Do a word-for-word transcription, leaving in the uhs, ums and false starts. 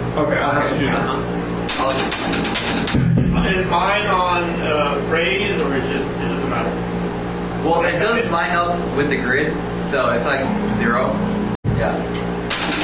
Okay, I'll have to do that. Uh-huh. Is mine on uh, phrase or is just it doesn't matter? Well, it does line up with the grid, so it's like zero. Yeah.